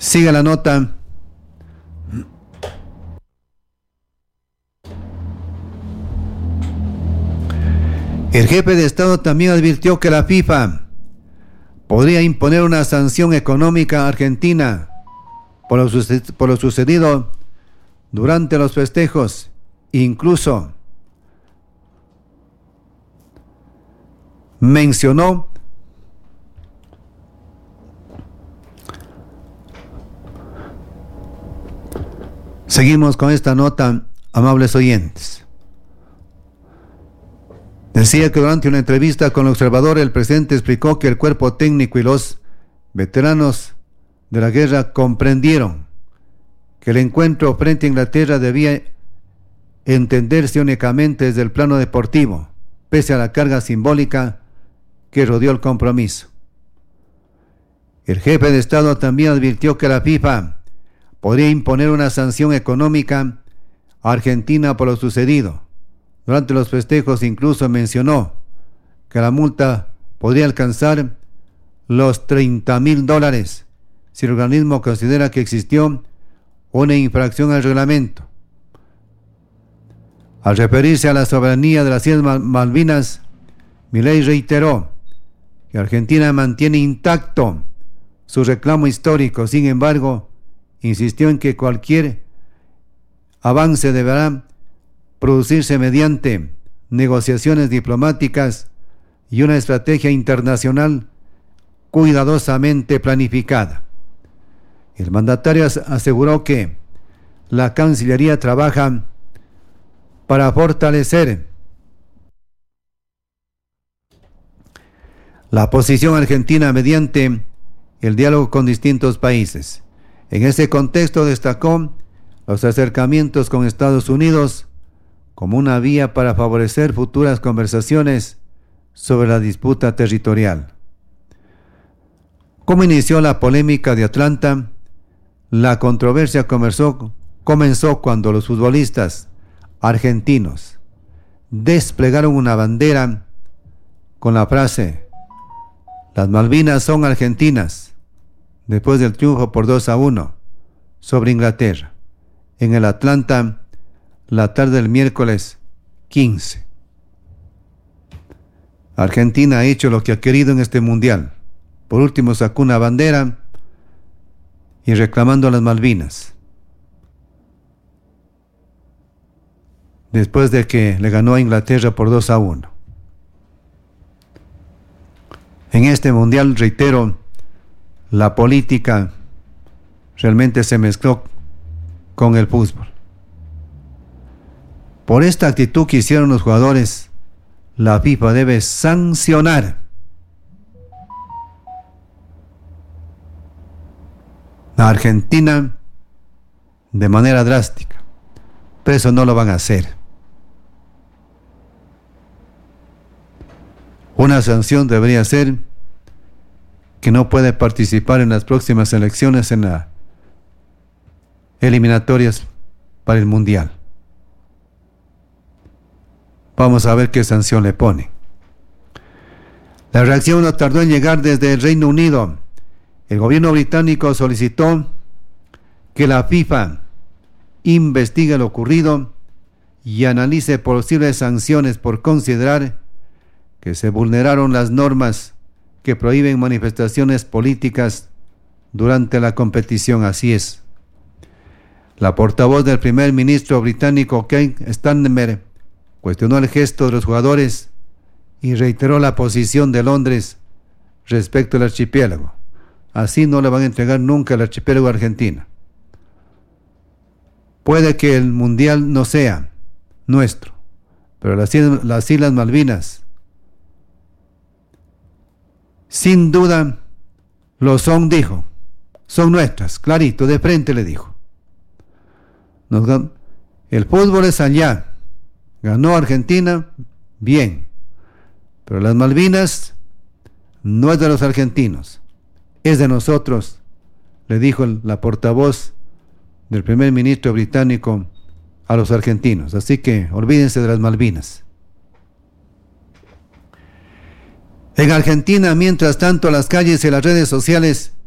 Sigue la nota. El jefe de Estado también advirtió que la FIFA podría imponer una sanción económica a Argentina por lo sucedido durante los festejos. Incluso mencionó Seguimos con esta nota, amables oyentes. Decía que durante una entrevista con el Observador, el presidente explicó que el cuerpo técnico y los veteranos de la guerra comprendieron que el encuentro frente a Inglaterra debía entenderse únicamente desde el plano deportivo, pese a la carga simbólica que rodeó el compromiso. El jefe de Estado también advirtió que la FIFA podría imponer una sanción económica a Argentina por lo sucedido. Durante los festejos incluso mencionó que la multa podría alcanzar los $30,000 si el organismo considera que existió una infracción al reglamento. Al referirse a la soberanía de las Islas Malvinas, Milei reiteró que Argentina mantiene intacto su reclamo histórico. Sin embargo, insistió en que cualquier avance deberá producirse mediante negociaciones diplomáticas y una estrategia internacional cuidadosamente planificada. El mandatario aseguró que la Cancillería trabaja para fortalecer la posición argentina mediante el diálogo con distintos países. En ese contexto destacó los acercamientos con Estados Unidos como una vía para favorecer futuras conversaciones sobre la disputa territorial. ¿Cómo inició la polémica de Atlanta? La controversia comenzó cuando los futbolistas argentinos desplegaron una bandera con la frase "Las Malvinas son argentinas", después del triunfo por 2-1 sobre Inglaterra en el Atlanta la tarde del miércoles 15. Argentina ha hecho lo que ha querido en este mundial. Por último sacó una bandera y reclamando a las Malvinas, después de que le ganó a Inglaterra por 2-1. En este mundial, reitero, la política realmente se mezcló con el fútbol. Por esta actitud que hicieron los jugadores, la FIFA debe sancionar a Argentina de manera drástica, pero eso no lo van a hacer. Una sanción debería ser que no puede participar en las próximas elecciones en las eliminatorias para el Mundial. Vamos a ver qué sanción le pone. La reacción no tardó en llegar desde el Reino Unido. El gobierno británico solicitó que la FIFA investigue lo ocurrido y analice posibles sanciones por considerar que se vulneraron las normas que prohíben manifestaciones políticas durante la competición. Así es. La portavoz del primer ministro británico, Keir Starmer, cuestionó el gesto de los jugadores y reiteró la posición de Londres respecto al archipiélago. Así no le van a entregar nunca el archipiélago a Argentina. Puede que el mundial no sea nuestro, pero las Islas Malvinas sin duda lo son, dijo. Son nuestras, clarito, de frente le dijo. El fútbol es allá. Ganó Argentina, bien. Pero las Malvinas no es de los argentinos, es de nosotros, le dijo la portavoz del primer ministro británico a los argentinos. Así que olvídense de las Malvinas. En Argentina, mientras tanto, las calles y las redes sociales